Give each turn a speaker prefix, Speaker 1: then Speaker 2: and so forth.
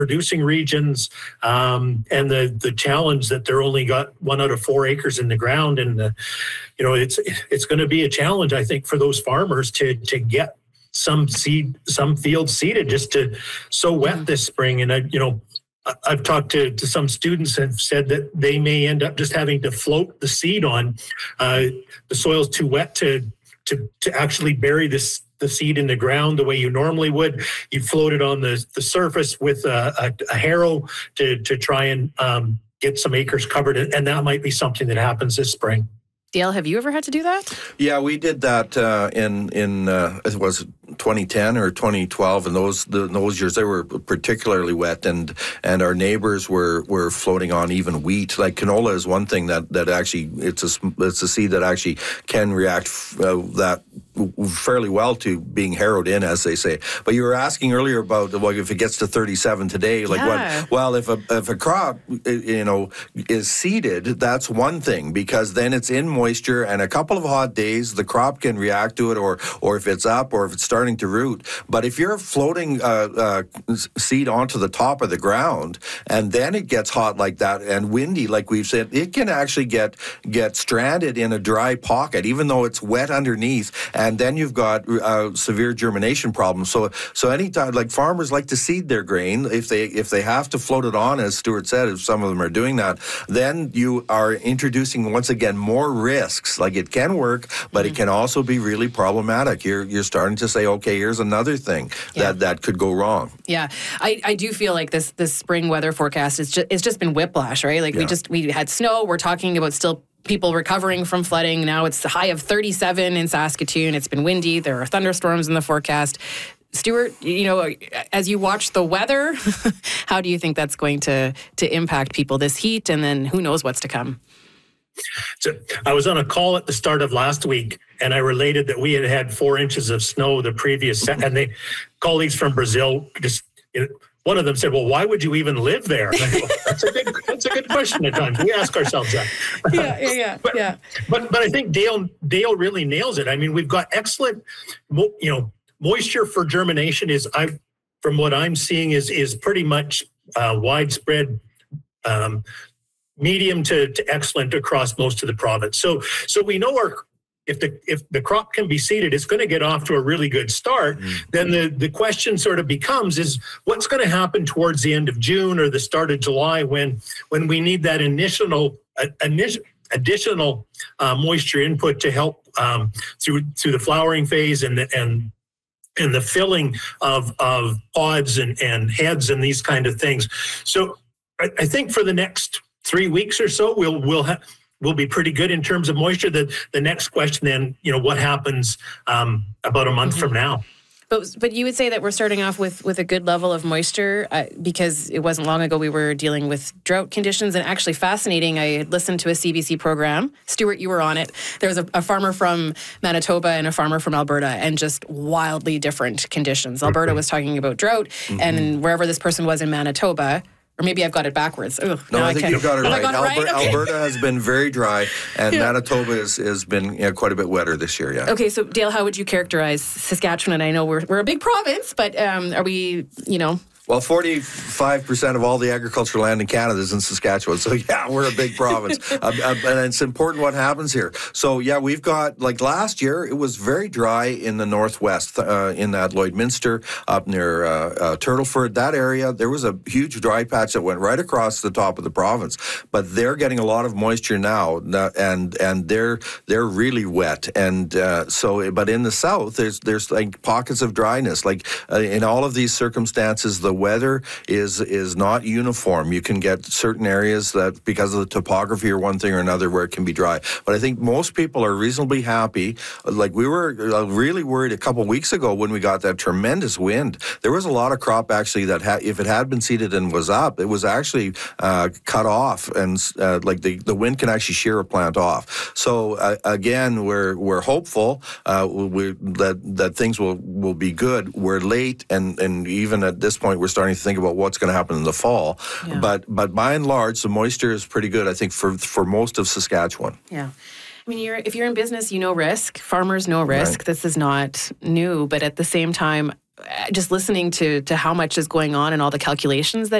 Speaker 1: producing regions, and the challenge that they're only got 1 out of 4 acres in the ground, and it's going to be a challenge, I think, for those farmers to get some fields seeded just to sow wet this spring. And I've talked to some students and said that they may end up just having to float the seed on. The soil's too wet to actually bury the seed in the ground the way you normally would. You float it on the surface with a harrow to try and get some acres covered, and that might be something that happens this spring.
Speaker 2: Dale, have you ever had to do that?
Speaker 3: Yeah, we did that in it was 2010 or 2012, and those years they were particularly wet, and our neighbors were floating on even wheat. Like canola is one thing that actually it's a seed that actually can react that fairly well to being harrowed in, as they say. But you were asking earlier about if it gets to 37 today, what? Well, if a crop is seeded, that's one thing, because then it's in moisture, and a couple of hot days the crop can react to it, or if it's up or if it's starting to root. But if you're floating seed onto the top of the ground and then it gets hot like that and windy, like we've said, it can actually get stranded in a dry pocket, even though it's wet underneath, and then you've got severe germination problems. So anytime, like, farmers like to seed their grain, if they have to float it on, as Stuart said, if some of them are doing that, then you are introducing once again more risks. Like, it can work, but it can also be really problematic. You're starting to say, okay, here's another thing that could go wrong.
Speaker 2: Yeah, I do feel like this spring weather forecast it's just been whiplash, right? Like we had snow. We're talking about still people recovering from flooding. Now it's a high of 37 in Saskatoon. It's been windy. There are thunderstorms in the forecast. Stuart, as you watch the weather, how do you think that's going to impact people, this heat, and then who knows what's to come?
Speaker 1: So I was on a call at the start of last week, and I related that we had 4 inches of snow the previous, and the colleagues from Brazil just, one of them said, "Well, why would you even live there?" Go, that's a good question at times. We ask ourselves that.
Speaker 2: Yeah.
Speaker 1: But I think Dale really nails it. I mean, we've got excellent, moisture for germination from what I'm seeing is pretty much widespread. Medium to excellent across most of the province. So we know if the crop can be seeded, it's going to get off to a really good start. Then the question sort of becomes is what's going to happen towards the end of June or the start of July when we need that additional moisture input to help through the flowering phase and the filling of pods and heads and these kind of things. So I think for the next 3 weeks or so, we'll be pretty good in terms of moisture. The next question then, what happens about a month from now?
Speaker 2: But you would say that we're starting off with a good level of moisture because it wasn't long ago we were dealing with drought conditions. And actually fascinating, I listened to a CBC program. Stuart, you were on it. There was a farmer from Manitoba and a farmer from Alberta, and just wildly different conditions. Alberta was talking about drought, and wherever this person was in Manitoba, or maybe I've got it backwards.
Speaker 3: No, I think you've got it right.
Speaker 2: Okay.
Speaker 3: Alberta has been very dry, and Manitoba has been quite a bit wetter this year,
Speaker 2: Okay, so Dale, how would you characterize Saskatchewan? And I know we're a big province, but are we,
Speaker 3: Well, 45% of all the agricultural land in Canada is in Saskatchewan. So, we're a big province. And it's important what happens here. So, we've got, like last year, it was very dry in the northwest, in that Lloydminster, up near Turtleford, that area. There was a huge dry patch that went right across the top of the province. But they're getting a lot of moisture now, and they're really wet. And but in the south, there's like pockets of dryness. Like in all of these circumstances, the weather is not uniform. You can get certain areas that, because of the topography or one thing or another, where it can be dry. But I think most people are reasonably happy. Like, we were really worried a couple weeks ago when we got that tremendous wind. There was a lot of crop actually that if it had been seeded and was up, it was actually cut off, and the wind can actually shear a plant off. So again, we're hopeful that things will be good. We're late, and even at this point, we're starting to think about what's going to happen in the fall. Yeah. But by and large, the moisture is pretty good, I think, for most of Saskatchewan.
Speaker 2: Yeah. I mean, if you're in business, risk. Farmers know risk. Right. This is not new. But at the same time, just listening to how much is going on and all the calculations that